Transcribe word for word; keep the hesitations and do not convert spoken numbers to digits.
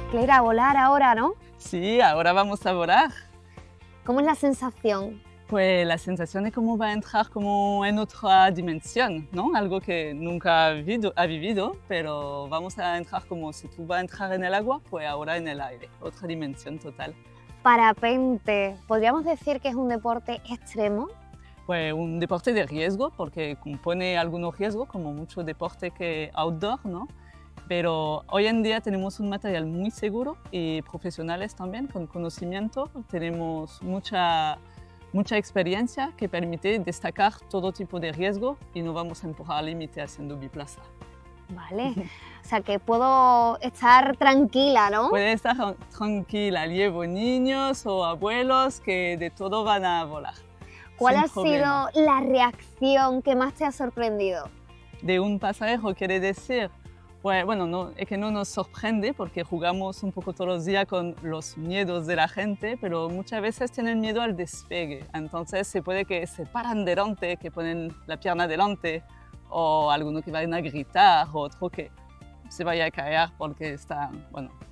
que ir a volar ahora, ¿no? Sí, ahora vamos a volar. ¿Cómo es la sensación? Pues la sensación es como va a entrar como en otra dimensión, ¿no? Algo que nunca ha vivido, ha vivido, pero vamos a entrar como si tú vas a entrar en el agua, pues ahora en el aire, otra dimensión total. Parapente, ¿podríamos decir que es un deporte extremo? Pues un deporte de riesgo, porque compone algunos riesgos, como mucho deporte que outdoor, ¿no? Pero hoy en día tenemos un material muy seguro y profesionales también, con conocimiento. Tenemos mucha, mucha experiencia que permite destacar todo tipo de riesgo y no vamos a empujar al límite haciendo biplaza. Vale, o sea que puedo estar tranquila, ¿no? Puede estar tranquila, llevo niños o abuelos que de todo van a volar. ¿Cuál sin ha problema. sido la reacción que más te ha sorprendido? De un pasajero, quiere decir, pues bueno, no, es que no nos sorprende porque jugamos un poco todos los días con los miedos de la gente, pero muchas veces tienen miedo al despegue. Entonces se puede que se paran delante, que ponen la pierna delante, o alguno que vayan a gritar, o otro que se vaya a caer porque están, bueno,